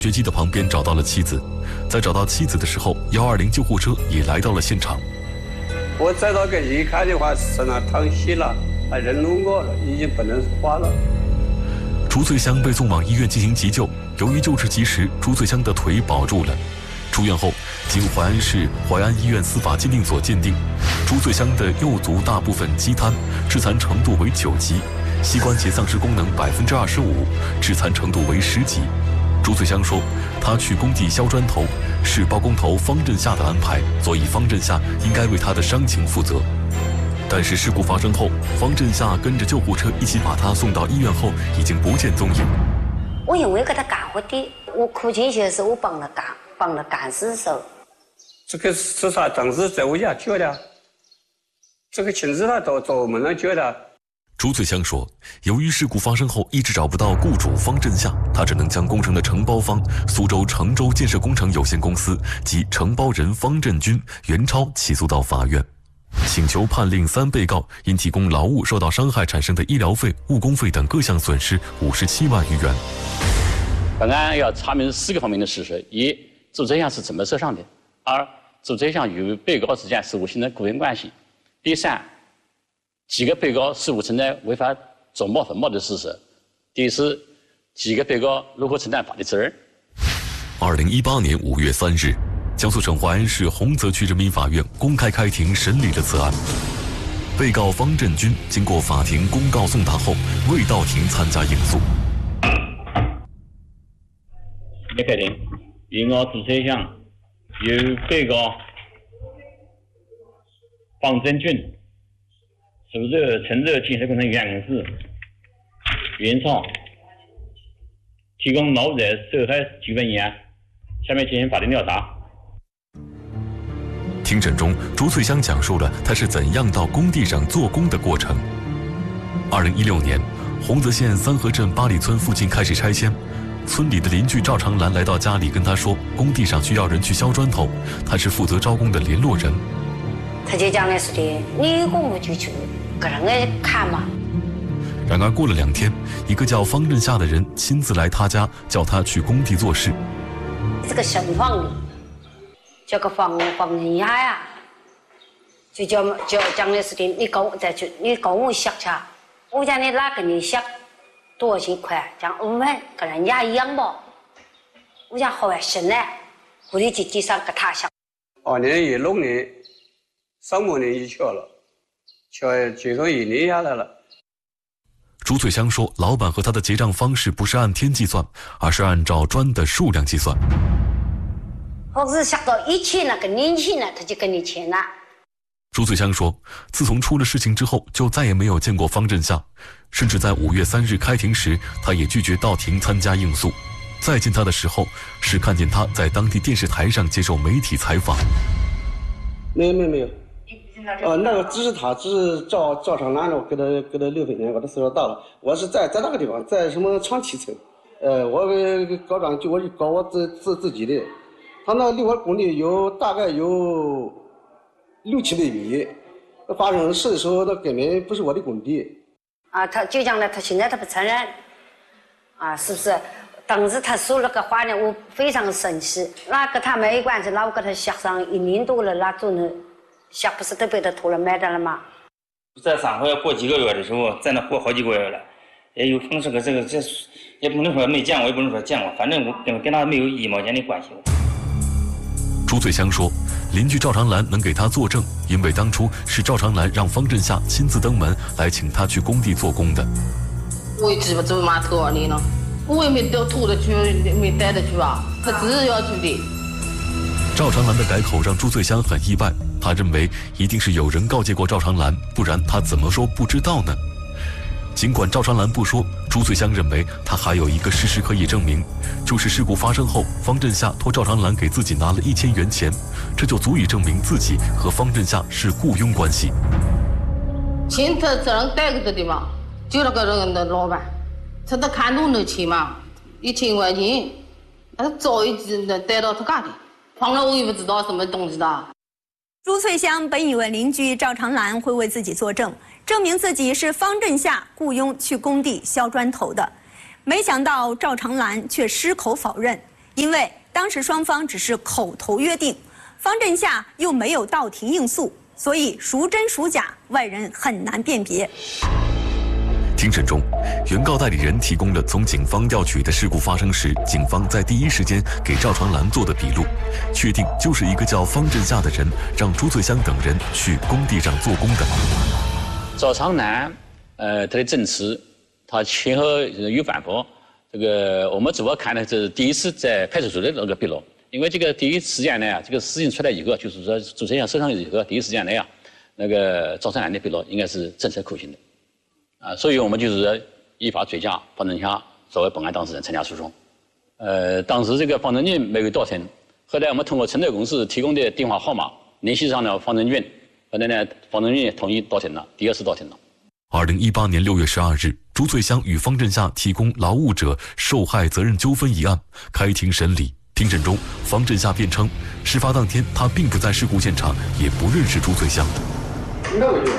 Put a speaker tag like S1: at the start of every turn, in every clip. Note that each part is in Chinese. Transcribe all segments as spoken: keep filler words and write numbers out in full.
S1: 掘机的旁边找到了妻子，在找到妻子的时候，幺二零救护车也来到了现场。
S2: 我在那个一看的话，身上淌血了，还人弄我了，已经不能说话了。
S1: 朱翠香被送往医院进行急救，由于救治及时，朱翠香的腿保住了。出院后，经淮安市淮安医院司法鉴定所鉴定，朱翠香的右足大部分肌瘫，致残程度为九级，膝关节丧失功能百分之二十五，致残程度为十级。朱翠香说，她去工地削砖头是包工头方振夏的安排，所以方振夏应该为她的伤情负责。但是事故发生后，方振夏跟着救护车一起把她送到医院后，已经不见踪影。
S3: 我因为给他干活的，我哭亲戚的时候，我帮他干，帮他干事的时候。
S2: 这个是啥？当时在我家救的，这个亲戚他都找我们那救的。
S1: 朱翠香说，由于事故发生后一直找不到雇主方振夏，他只能将工程的承包方苏州成州建设工程有限公司及承包人方振军、袁超起诉到法院，请求判令三被告因提供劳务受到伤害产生的医疗费、误工费等各项损失五十七万余元。
S4: 本案要查明四个方面的事实：一、做这项是怎么受伤的；二、做这项与被告之间是否形成雇佣关系；第三，几个被告是否存在违法走冒粉冒的事实；第四，几个被告如何承担法律责任。
S1: 二零一八年五月三日，江苏省淮安市洪泽区人民法院公开开庭审理了此案。被告方振军经过法庭公告送达后，未到庭参加应诉。
S5: 开庭，原告朱翠香由被告方振军、苏州成州建设工程有限公司袁超提供劳务者受害纠纷一案，下面进行法定调查。
S1: 庭审中，朱翠香讲述了她是怎样到工地上做工的过程。二零一六年，洪泽县三河镇八里村附近开始拆迁，村里的邻居赵长兰来到家里跟他说，工地上需要人去削砖头，他是负责招工的联络人。
S3: 他就讲的是的，你有功夫就去个人来看嘛。
S1: 然而过了两天，一个叫方振夏的人亲自来他家，叫他去工地做事。
S3: 这个姓方的，叫个方方振夏呀，就叫就讲的是的，你跟我再去，你跟我削去。我讲你哪个你削多少钱块？讲五万，跟人家一样吧。我讲好啊，行嘞，我就去地上给他削。
S2: 二零一六年上半年就去了，去结束一年下来了。
S1: 朱翠香说，老板和他的结账方式不是按天计算，而是按照砖的数量计算。
S3: 或者削到一千了，跟两千了，他就跟你签了。
S1: 朱翠香说，自从出了事情之后，就再也没有见过方振夏，甚至在五月三日开庭时，他也拒绝到庭参加应诉。再见他的时候，是看见他在当地电视台上接受媒体采访。
S6: 没有没有没有，呃，那个只是他，只是赵赵长兰，我给他给他六百年，我的岁数大了，我是在在那个地方，在什么长期村，呃，我搞砖就我就搞我自自自己的，他那离我工地有大概有六七百米，发生事的时候，那根本不是我的工地。
S3: 啊，他就讲了，他现在他不承认，啊，是不是？当时他说了个话呢，我非常生气。那跟他没关系，那我给他削上一年多了，那种的削不是都被他拖了卖的了吗？
S5: 在上海过几个月的时候，在那过好几个月了，也有碰这个这个这，也不能说没见过，也不能说见过，反正我跟跟他没有一毛钱的关系。
S1: 朱翠香说，邻居赵长兰能给他作证，因为当初是赵长兰让方振夏亲自登门来请他去工地做工的。
S7: 我也记不走码头里了，我也没到拖着去，没带着去啊，他只是要去的。
S1: 赵长兰的改口让朱翠香很意外，她认为一定是有人告诫过赵长兰，不然她怎么说不知道呢？尽管赵长兰不说，朱翠香认为她还有一个事实可以证明，就是事故发生后，方振夏托赵长兰给自己拿了一千元钱，这就足以证明自己和方振夏是雇佣关系。
S7: 钱他只能带给他的嘛，就那个人的老板，他都看中的钱嘛，一千块钱，他早一直能带到他家里，放了我也不知道什么东西的。
S8: 朱翠香本以为邻居赵长兰会为自己作证，证明自己是方振夏雇佣去工地削砖头的，没想到赵长兰却矢口否认， 因为当时双方只是口头约定，方振夏又没有到庭应诉，所以孰真孰假，外人很难辨别。
S1: 庭审中，原告代理人提供了从警方调取的事故发生时，警方在第一时间给赵长兰做的笔录，确定就是一个叫方振夏的人让朱翠香等人去工地上做工的。
S4: 赵长兰，呃，他的证词，他前后有反驳。这个我们主要看的这是第一次在派出所的那个笔录，因为这个第一时间呢，这个事情出来以后，就是说朱翠香受伤以后，第一时间来啊，那个赵长兰的笔录应该是证实可行的。啊，所以我们就是依法追加方振夏作为本案当事人参加诉讼。呃，当时这个方振运没有到庭，后来我们通过承德公司提供的电话号码联系上了方振运，后来呢，方振运同意到庭了，第二次到庭了。
S1: 二零一八年六月十二日，朱翠香与方振夏提供劳务者受害责任纠纷一案开庭审理。庭审中，方振夏辩称，事发当天他并不在事故现场，也不认识朱翠香。
S6: 那个就。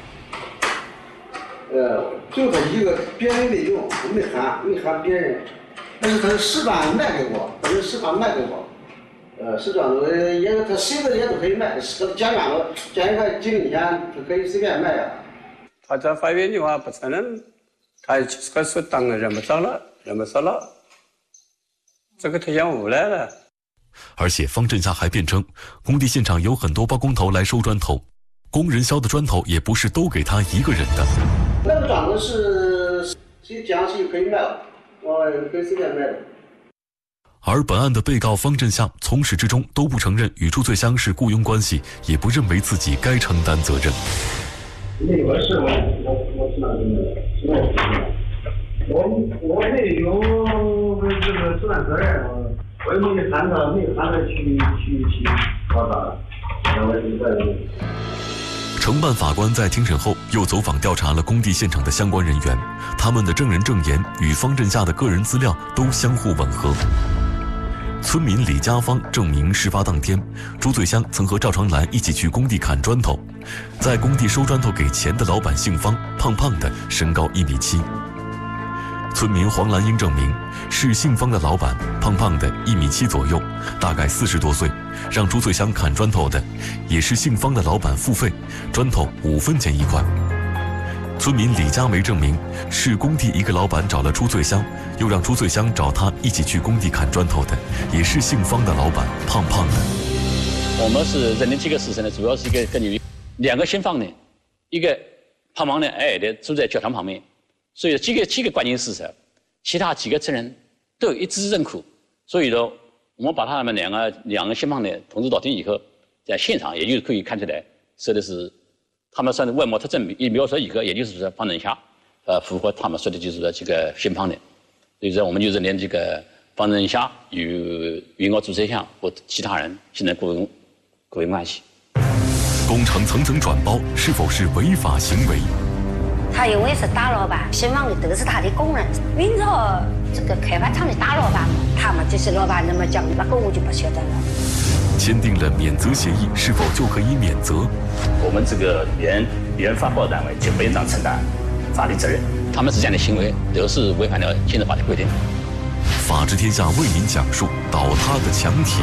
S6: 呃，就他一个，别人没用，没喊，没喊别人，但是他石板卖给我，他是石板卖给我，呃，是这样的，也他谁的也都可以卖，检院了，检院几年他可以随便卖呀。
S2: 他在法院的话不承认，他这是当然认不着了，认不着了，这个太像无赖了。
S1: 而且方振夏还辩称，工地现场有很多包工头来收砖头，工人削的砖头也不是都给他一个人的。
S6: 那个长得是谁讲谁可以卖了，我可以随便卖的。
S1: 而本案的被告方振夏从始至终都不承认与朱翠香是雇佣关系，也不认为自己该承担责任。
S9: 那个是我我我知道这个，我我没有这个承担责任，我也没喊他没喊他去去去搞他，然后就在。
S1: 承办法官在庭审后又走访调查了工地现场的相关人员，他们的证人证言与方振夏的个人资料都相互吻合。村民李家芳证明，事发当天，朱翠香曾和赵长兰一起去工地砍砖头，在工地收砖头给钱的老板姓方，胖胖的，身高一米七。村民黄兰英证明，是姓方的老板，胖胖的，一米七左右，大概四十多岁，让朱翠香砍砖头的，也是姓方的老板付费，砖头五分钱一块。村民李佳梅证明，是工地一个老板找了朱翠香，又让朱翠香找他一起去工地砍砖头的，也是姓方的老板，胖胖的。
S4: 我们是认定这个事实呢，主要是一个根据两个姓方的，一个胖胖的、矮矮的住在教堂旁边。所以这个这个关键事实，其他几个证人都一致认可。所以说，我们把他们两个两个姓方的同志到庭以后，在现场也就可以看出来，说的是他们算是外貌特征一描述以后，也就是说方振夏，呃，符合他们说的就是说这个姓方的。所以说，我们就认定这个方振夏与原告朱翠香和其他人形成雇佣雇佣关系。
S1: 工程层层转包是否是违法行为？
S3: 他因为是大老板，姓方的都是他的工人。明朝这个开发厂的大老板嘛，他们就是老板那么讲，那个我就不晓得了。
S1: 签订了免责协议，是否就可以免责？
S5: 我们这个原原发包单位就不应当承担法律责任。
S4: 他们之间的行为都是违反了现行法律规定。
S1: 法治天下为您讲述倒塌的墙体。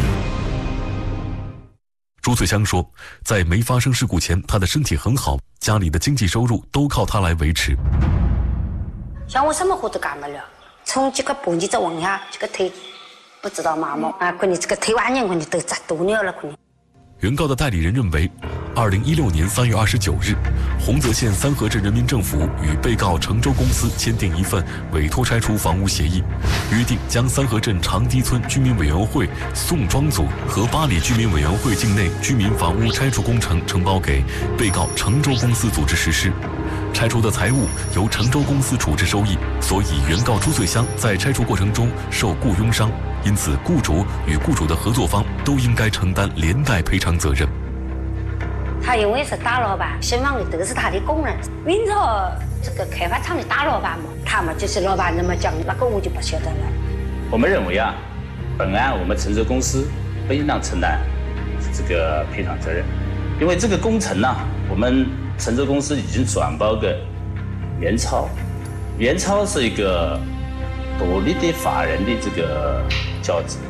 S1: 朱翠香说，在没发生事故前，她的身体很好，家里的经济收入都靠她来维持。
S3: 像我什么活都干不了，从这个蹦极再往下，这个腿不知道麻木啊，可能这个腿完全可能都砸断了了，可能。
S1: 原告的代理人认为，二零一六年三月二十九日，洪泽县三河镇人民政府与被告成州公司签订一份委托拆除房屋协议，约定将三河镇长堤村居民委员会宋庄组和八里居民委员会境内居民房屋拆除工程承包给被告成州公司组织实施。拆除的财物由成州公司处置收益，所以原告朱翠香在拆除过程中受雇佣伤，因此雇主与雇主的合作方都应该承担连带赔偿责任。
S3: 他因为是大老板，姓方的都是他的工人。明朝这个开发厂的大老板嘛，他们就是老板那么讲，那个我就不晓得了。
S5: 我们认为啊，本案我们成州公司不应当承担这个赔偿责任，因为这个工程呢、啊，我们成州公司已经转包给元超，元超是一个独立的法人的这个交织，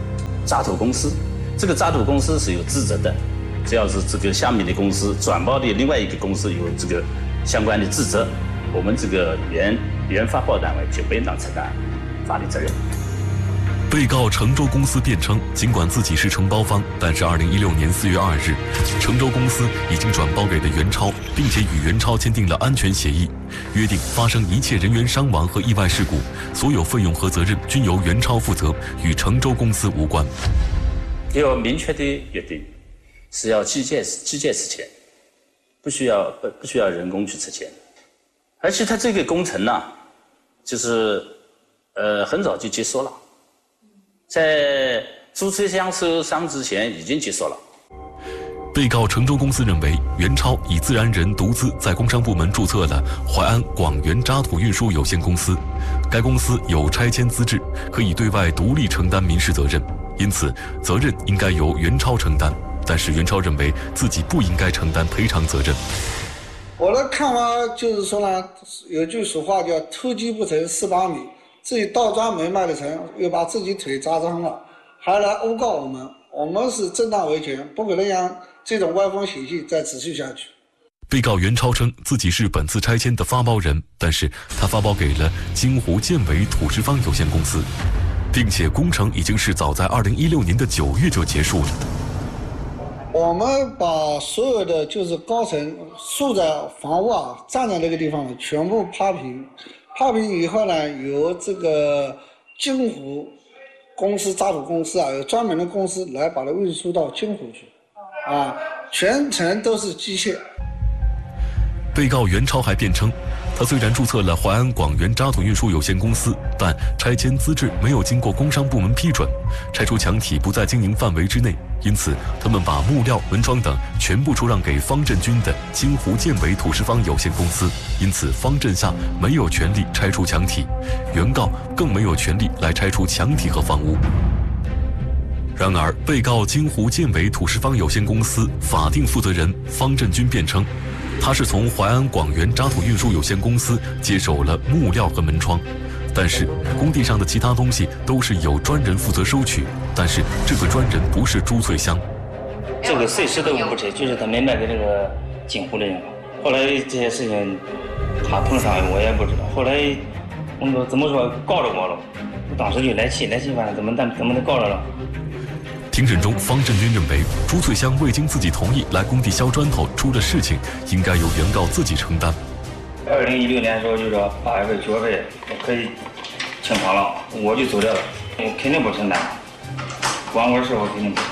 S4: 渣土公司，这个渣土公司是有资责的，只要是这个下面的公司转包的另外一个公司有这个相关的资责，我们这个原原发包单位就不应当承担法律责任。
S1: 被告成州公司辩称，尽管自己是承包方，但是二零一六年四月二日，成州公司已经转包给了袁超，并且与袁超签订了安全协议，约定发生一切人员伤亡和意外事故，所有费用和责任均由袁超负责，与成州公司无关。
S4: 有明确的约定，是要机械机械出钱，不需要不不需要人工去出钱，而且他这个工程呢，就是呃很早就结束了。在朱翠香受伤之前已经结束了。
S1: 被告成州公司认为，袁超以自然人独资在工商部门注册了淮安广源渣土运输有限公司，该公司有拆迁资质，可以对外独立承担民事责任，因此责任应该由袁超承担。但是袁超认为自己不应该承担赔偿责任。
S6: 我的看法就是说呢，有句俗话叫“偷鸡不成蚀把米”。自己倒砖没卖得成，又把自己腿扎伤了，还来诬告我们，我们是正当维权，不可能让这种歪风邪气再持续下去。
S1: 被告袁超称自己是本次拆迁的发包人，但是他发包给了金湖建伟土石方有限公司，并且工程已经是早在二零一六年的九月就结束了。
S6: 我们把所有的就是高层竖的房屋啊，站在那个地方全部趴平。趴平以后呢，由这个金湖公司渣土公司啊，有专门的公司来把它运输到金湖去，啊，全程都是机械。
S1: 被告袁超还辩称，他虽然注册了淮安广源渣土运输有限公司，但拆迁资质没有经过工商部门批准，拆除墙体不在经营范围之内，因此他们把木料、门窗等全部出让给方振军的金湖建伟土石方有限公司，因此方振夏没有权利拆除墙体，原告更没有权利来拆除墙体和房屋。然而，被告金湖建伟土石方有限公司法定负责人方振军辩称，他是从淮安广源渣土运输有限公司接手了木料和门窗，但是工地上的其他东西都是由专人负责收取，但是这个专人不是朱翠香。
S10: 这个谁谁都不知，就是他没卖给那个金湖的人。后来这些事情他碰上我也不知道，后来我们怎么说告着我了，我当时就来气来气，反正怎么怎怎么的告着了。
S1: 庭审中，方振军认为朱翠香未经自己同意来工地削砖头，出了事情应该由原告自己承担。
S10: 二零一六年的时候就说八月份、九月份我可以清偿了，我就走掉了，我肯定不承担，管我的事我肯定不。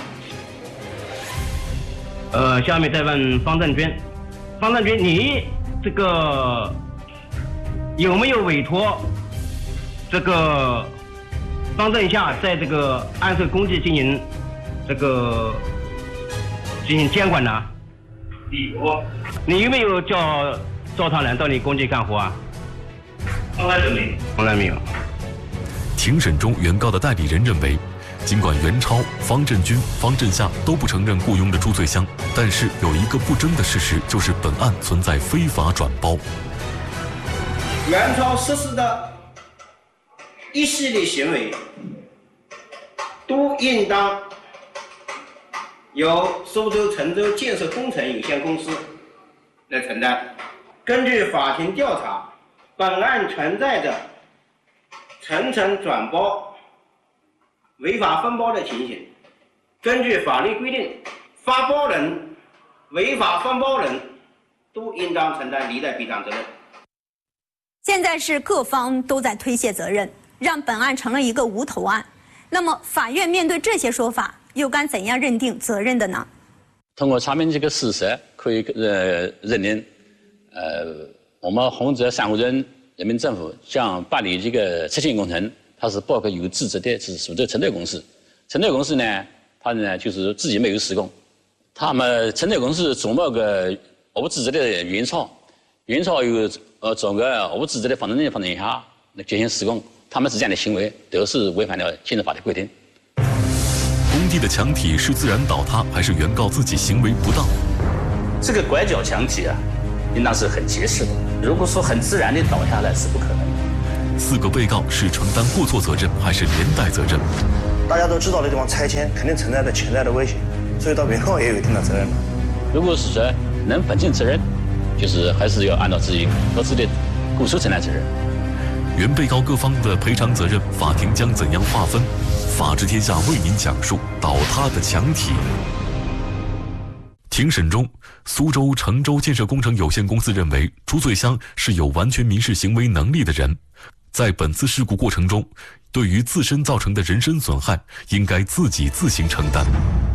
S11: 呃，下面再问方振军，方振军，你这个有没有委托这个方振夏在这个安设工地进行？这个进行监管呢？
S10: 我，
S11: 你有没有叫赵长兰到你工地干活啊？
S10: 从来没有，
S11: 从来没有。
S1: 庭审中，原告的代理人认为，尽管袁超、方振军、方振夏都不承认雇佣的朱翠香，但是有一个不争的事实，就是本案存在非法转包。
S12: 袁超实施的一系列行为，都应当由苏州成州建设工程有限公司来承担。根据法庭调查，本案存在着层层转包、违法分包的情形。根据法律规定，发包人、违法分包人都应当承担离带赔偿责任。
S8: 现在是各方都在推卸责任，让本案成了一个无头案。那么，法院面对这些说法，又该怎样认定责任的呢？
S4: 通过查明这个事实，可以呃认定，呃，我们洪泽珊瑚镇人民政府将办理这个拆迁工程，它是报给有资质的是苏州承德公司。承德公司呢，它呢就是自己没有施工，他们承德公司总报给无资质的原超，原超有呃找个无资质的房产证房产下来进行施工，他们之间的行为都是违反了现行法的规定。
S1: 工地的墙体是自然倒塌，还是原告自己行为不当？
S4: 这个拐角墙体啊，应当是很结实的。如果说很自然的倒下来，是不可能的。
S1: 四个被告是承担过错责任还是连带责任？
S13: 大家都知道的地方拆迁，肯定存在着潜在的危险，所以到原告也有一定的责任。
S4: 如果是说能分清责任，就是还是要按照自己各自的雇主承担责任。
S1: 原被告各方的赔偿责任，法庭将怎样划分？法治天下为您讲述倒塌的墙体。庭审中，苏州成州建设工程有限公司认为朱醉香是有完全民事行为能力的人，在本次事故过程中，对于自身造成的人身损害，应该自己自行承担。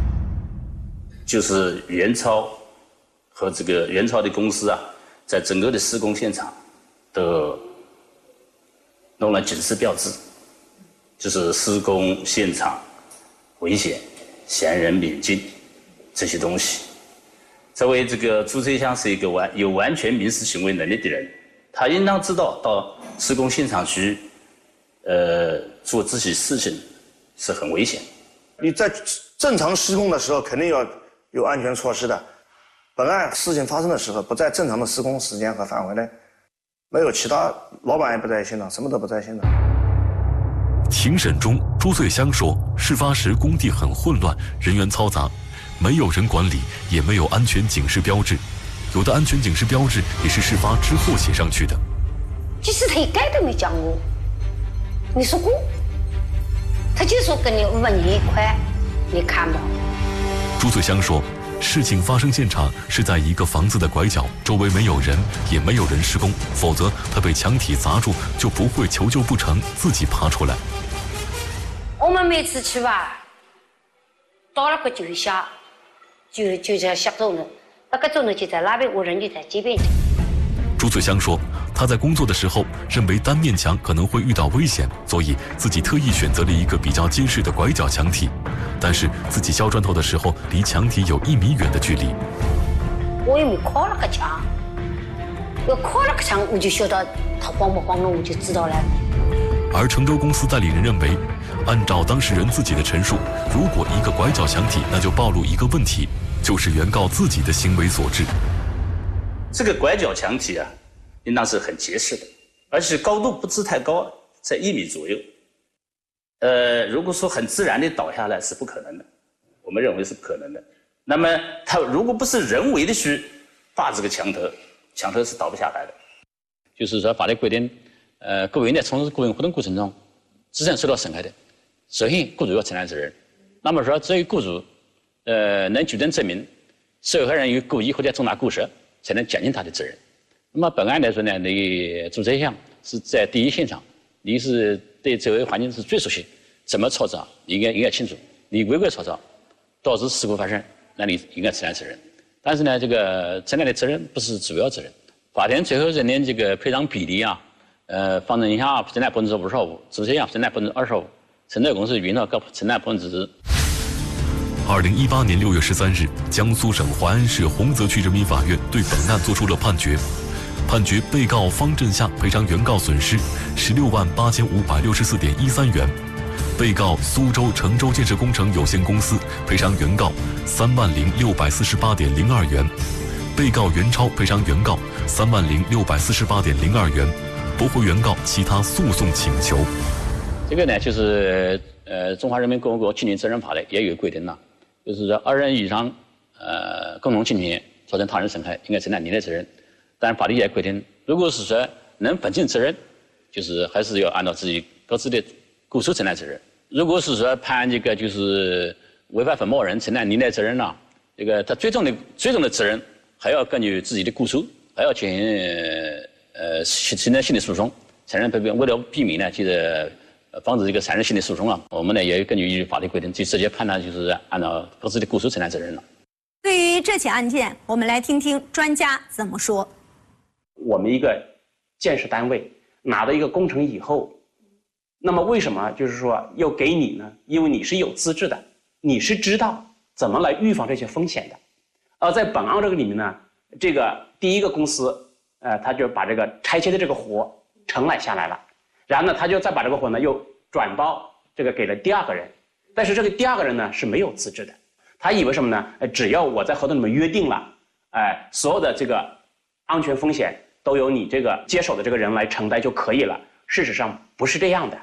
S4: 就是元超和这个元超的公司啊，在整个的施工现场都弄了警示标志，就是施工现场危险、闲人免进这些东西。作为这个朱醉香是一个完有完全民事行为能力的人，他应当知道到施工现场去，呃，做这些事情是很危险。
S13: 你在正常施工的时候，肯定要有安全措施的。本案事情发生的时候，不在正常的施工时间和范围内，没有其他老板也不在现场，什么都不在现场。
S1: 庭审中，朱醉香说，事发时工地很混乱，人员嘈杂，没有人管理，也没有安全警示标志，有的安全警示标志也是事发之后写上去的。
S3: 其实他一概都没讲过，你说过，他就说跟你问你一块，你看吧。
S1: 朱醉香说，事情发生现场是在一个房子的拐角，周围没有人，也没有人施工，否则他被墙体砸住就不会求救不成，自己爬出来。
S3: 我们每次去吧，到了个就下，就就在下钟头，那个钟头就在那边，我人就在这边。
S1: 朱醉香说，他在工作的时候认为单面墙可能会遇到危险，所以自己特意选择了一个比较结实的拐角墙体。但是自己削砖头的时候，离墙体有一米远的距离。
S3: 我也没靠那个墙，要靠那个墙，我就晓得它晃不晃了，我就知道了。
S1: 而成州公司代理人认为，按照当事人自己的陈述，如果一个拐角墙体，那就暴露一个问题，就是原告自己的行为所致。
S4: 这个拐角墙体啊，应当是很结实的，而且高度不是太高，在一米左右。呃，如果说很自然的倒下来是不可能的，我们认为是不可能的。那么它如果不是人为的去把这个墙头，墙头是倒不下来的。就是说法律规定，呃，雇员在从事雇员活动过程中，自身受到损害的，首先雇主要承担责任。那么说，只有雇主，呃，能举证证明受害人有故意或者重大过失，才能减轻他的责任。那么本案来说呢，你朱醉香是在第一现场，你是对周围环境是最熟悉，怎么操作你应该应该清楚。你违规操作导致事故发生，那你应该承担责任。但是呢，这个承担的责任不是主要责任。法庭最后认定这个赔偿比例啊，呃，方正霞承担百分之五十五，朱醉香承担百分之二十五，承造公司元超各承担百分之十。
S1: 二零一八年六月十三日，江苏省淮安市洪泽区人民法院对本案作出了判决。判决被告方振夏赔偿原告损失十六万八千五百六十四点一三元，被告苏州成州建设工程有限公司赔偿原告三万零六百四十八点零二元，被告元超赔偿原告三万零六百四十八点零二元，驳回原告其他诉讼请求。
S4: 这个呢，就是呃，《中华人民共和国侵权责任法》呢也有规定了，就是说二人以上呃共同侵权造成他人损害，应该承担连带责任。但法律也规定，如果是说能分清责任，就是还是要按照自己各自的雇主承担责任。如果是说判这个就是违法分包人承担连带责任了，这个他最终的最终的责任还要根据自己的雇主，还要进行呃行政性的诉讼，才能避免。为了避免呢，就是防止这个残忍性的诉讼啊，我们呢也根据法律规定，就直接判断就是按照各自的雇主承担责任了。
S8: 对于这起案件，我们来听听专家怎么说。
S14: 我们一个建设单位拿到一个工程以后，那么为什么就是说要给你呢？因为你是有资质的，你是知道怎么来预防这些风险的。而在本案这个里面呢，这个第一个公司，呃，他就把这个拆迁的这个活承揽下来了，然后呢，他就再把这个活呢又转包这个给了第二个人，但是这个第二个人呢是没有资质的，他以为什么呢？呃，只要我在合同里面约定了，哎、呃，所有的这个安全风险都由你这个接手的这个人来承担就可以了。事实上不是这样的，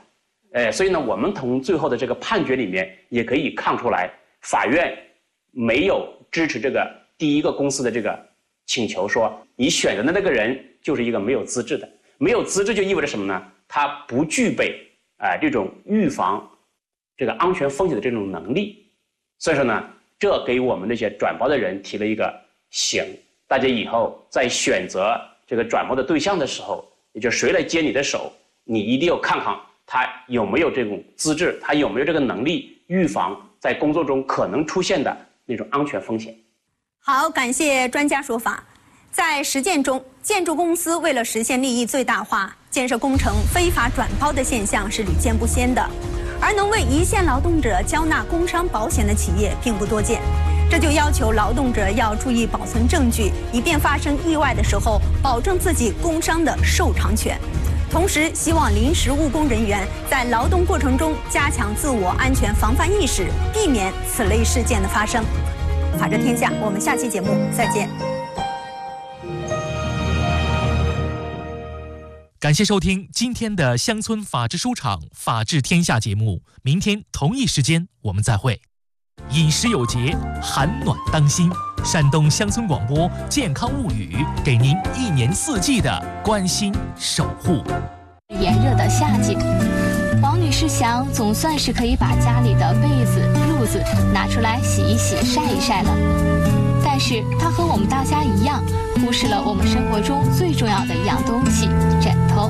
S14: 呃，所以呢，我们从最后的这个判决里面也可以看出来，法院没有支持这个第一个公司的这个请求，说你选择的那个人就是一个没有资质的，没有资质就意味着什么呢？他不具备啊、呃、这种预防这个安全风险的这种能力。所以说呢，这给我们这些转包的人提了一个醒，大家以后在选择这个转包的对象的时候，也就谁来接你的手，你一定要看看他有没有这种资质，他有没有这个能力预防在工作中可能出现的那种安全风险。
S8: 好，感谢专家说法。在实践中，建筑公司为了实现利益最大化，建设工程非法转包的现象是屡见不鲜的。而能为一线劳动者交纳工伤保险的企业并不多见，这就要求劳动者要注意保存证据，以便发生意外的时候保证自己工伤的受偿权。同时，希望临时务工人员在劳动过程中加强自我安全防范意识，避免此类事件的发生。法治天下，我们下期节目再见。
S15: 感谢收听今天的乡村法治书场法治天下节目，明天同一时间我们再会。饮食有节，寒暖当心。山东乡村广播健康物语，给您一年四季的关心守护。
S16: 炎热的夏季，王女士想总算是可以把家里的被子、褥子拿出来洗一洗、晒一晒了。但是她和我们大家一样，忽视了我们生活中最重要的一样东西——枕头。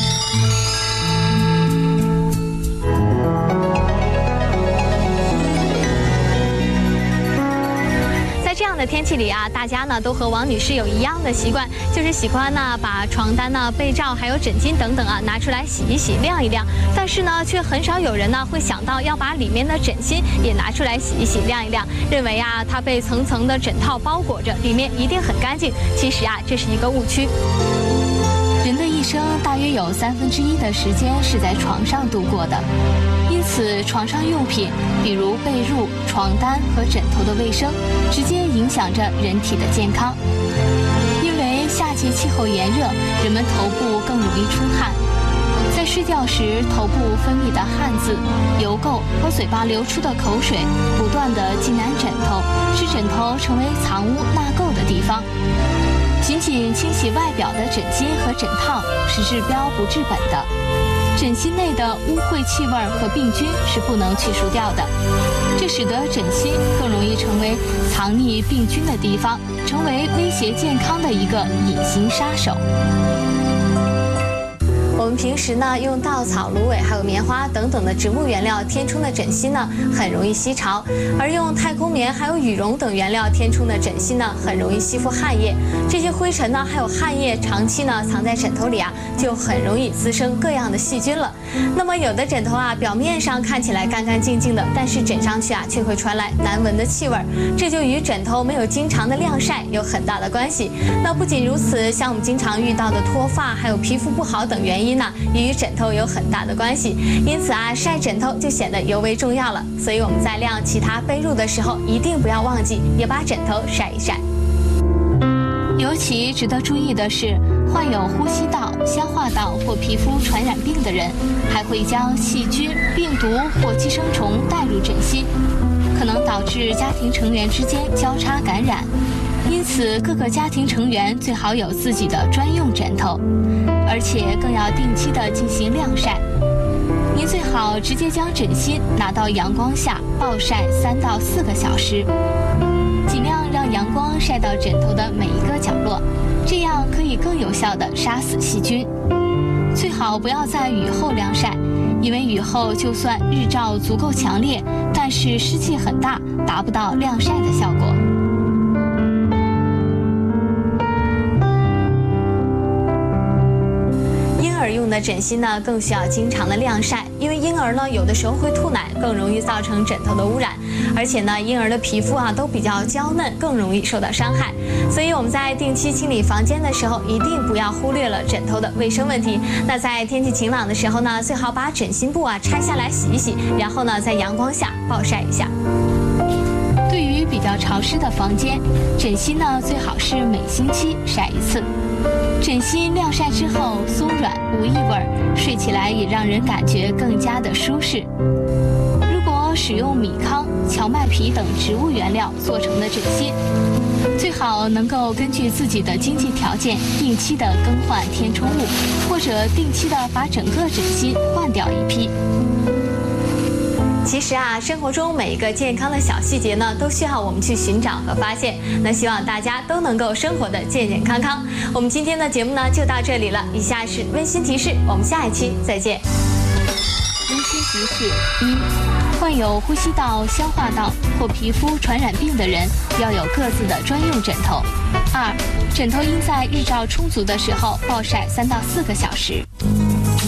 S16: 这样的天气里啊，大家呢都和王女士有一样的习惯，就是喜欢呢把床单呢、被罩还有枕巾等等啊拿出来洗一洗、晾一晾。但是呢，却很少有人呢会想到要把里面的枕芯也拿出来洗一洗、晾一晾，认为啊它被层层的枕套包裹着，里面一定很干净。其实啊，这是一个误区。人的一生大约有三分之一的时间是在床上度过的。因此，床上用品，比如被褥、床单和枕头的卫生，直接影响着人体的健康。因为夏季气候炎热，人们头部更容易出汗，在睡觉时，头部分泌的汗渍、油垢和嘴巴流出的口水，不断地浸染枕头，使枕头成为藏污纳垢的地方。仅仅清洗外表的枕巾和枕套是治标不治本的。枕芯内的污秽气味和病菌是不能去除掉的，这使得枕芯更容易成为藏匿病菌的地方，成为威胁健康的一个隐形杀手。我们平时呢用稻草、芦苇还有棉花等等的植物原料填充的枕芯呢，很容易吸潮；而用太空棉还有羽绒等原料填充的枕芯呢，很容易吸附汗液。这些灰尘呢还有汗液长期呢藏在枕头里啊，就很容易滋生各样的细菌了。那么有的枕头啊，表面上看起来干干净净的，但是枕上去啊却会传来难闻的气味，这就与枕头没有经常的晾晒有很大的关系。那不仅如此，像我们经常遇到的脱发还有皮肤不好等原因呢，也与枕头有很大的关系。因此啊，晒枕头就显得尤为重要了。所以我们在晾其他被褥的时候，一定不要忘记也把枕头晒一晒。尤其值得注意的是，患有呼吸道、消化道或皮肤传染病的人，还会将细菌、病毒或寄生虫带入枕芯，可能导致家庭成员之间交叉感染。因此，各个家庭成员最好有自己的专用枕头，而且更要定期的进行晾晒。您最好直接将枕芯拿到阳光下暴晒三到四个小时，尽量让阳光晒到枕头的每一个角落，这样可以更有效地杀死细菌。最好不要在雨后晾晒，因为雨后就算日照足够强烈，但是湿气很大，达不到晾晒的效果。婴儿用的枕芯呢，更需要经常的晾晒，因为婴儿呢有的时候会吐奶，更容易造成枕头的污染。而且呢，婴儿的皮肤啊都比较娇嫩，更容易受到伤害。所以我们在定期清理房间的时候，一定不要忽略了枕头的卫生问题。那在天气晴朗的时候呢，最好把枕芯布啊拆下来洗一洗，然后呢在阳光下暴晒一下。对于比较潮湿的房间，枕芯呢最好是每星期晒一次。 枕芯晾晒之后松软无异味，睡起来也让人感觉更加的舒适。如果使用米糠、荞麦皮等植物原料做成的枕芯，最好能够根据自己的经济条件，定期的更换填充物，或者定期的把整个枕芯换掉一批。其实啊，生活中每一个健康的小细节呢，都需要我们去寻找和发现。那希望大家都能够生活的健健康康。我们今天的节目呢就到这里了，以下是温馨提示，我们下一期再见。温馨提示一。患有呼吸道、消化道或皮肤传染病的人要有各自的专用枕头。二，枕头应在日照充足的时候暴晒三到四个小时。